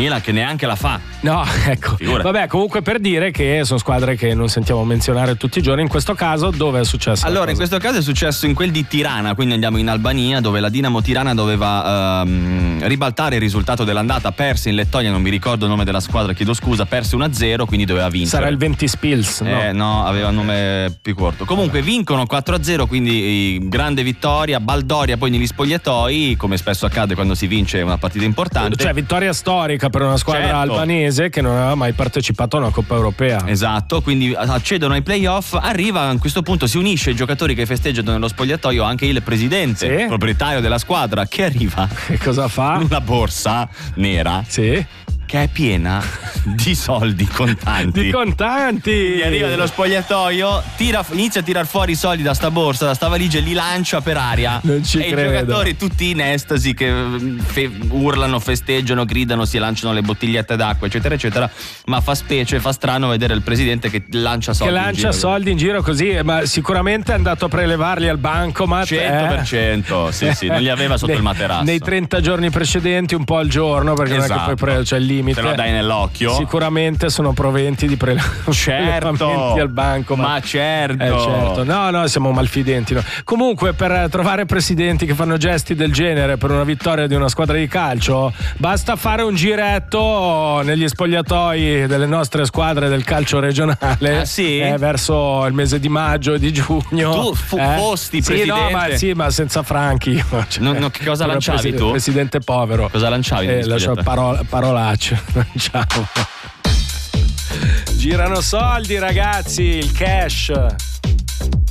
Milan che neanche la fa. No, ecco. Figura. Vabbè, comunque per dire che sono squadre che non sentiamo menzionare tutti i giorni. In questo caso dove è successo? Allora, in questo caso è successo in quel di Tirana, quindi andiamo in Albania, dove la Dinamo Tirana doveva ribaltare il risultato dell'andata, perse in Lettonia, non mi ricordo il nome della squadra, chiedo scusa, perse 1-0, quindi doveva vincere. Sarà il Ventspils, no? No, aveva un nome più corto. Comunque vincono 4-0, quindi grande vittoria, baldoria poi negli spogliatoi, come spesso accade quando si vince una partita importante. Cioè vittoria storica per una squadra albanese che non aveva mai partecipato a una Coppa Europea. Esatto, quindi accedono ai playoff, arriva a questo punto, si unisce ai giocatori che festeggiano nello spogliatoio anche il presidente, proprietario della squadra, che arriva. E cosa fa? Una borsa nera. Sì. Che è piena di soldi contanti. Di contanti! Quindi arriva nello spogliatoio, inizia a tirar fuori i soldi da sta borsa, da sta valigia, e li lancia per aria. Non ci e credo. I giocatori tutti in estasi che urlano, festeggiano, gridano, si lanciano le bottigliette d'acqua, eccetera, eccetera. Ma fa specie, fa strano vedere il presidente che lancia soldi. Che lancia soldi in giro così, ma sicuramente è andato a prelevarli al bancomat. 100%, sì, non li aveva sotto il materasso. Nei 30 giorni precedenti, un po' al giorno, perché non è che poi c'è il limite. Te lo dai nell'occhio. Sicuramente sono proventi di prelevamenti al bancomat. Ma certo. No, siamo malfidenti. No. Comunque, per trovare presidenti che fanno gesti del genere per una vittoria di una squadra di calcio, basta fare un giretto negli spogliatoi delle nostre squadre del calcio regionale. Verso il mese di maggio e di giugno. Tu fosti presidente. Ma senza franchi. Che cosa lanciavi tu? Presidente povero. Cosa lanciavi? Parolacce. Lanciavo. Girano soldi, ragazzi, il cash.